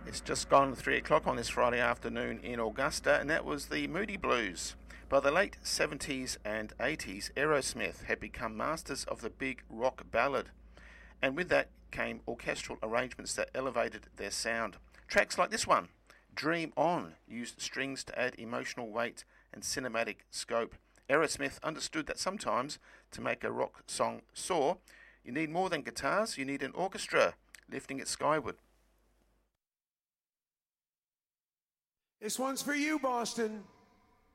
It's just gone 3 o'clock on this Friday afternoon in Augusta, and that was the Moody Blues. By the late 70s and 80s, Aerosmith had become masters of the big rock ballad, and with that came orchestral arrangements that elevated their sound. Tracks like this one, Dream On, used strings to add emotional weight and cinematic scope. Aerosmith understood that sometimes to make a rock song soar, you need more than guitars, you need an orchestra lifting it skyward. This one's for you, Boston.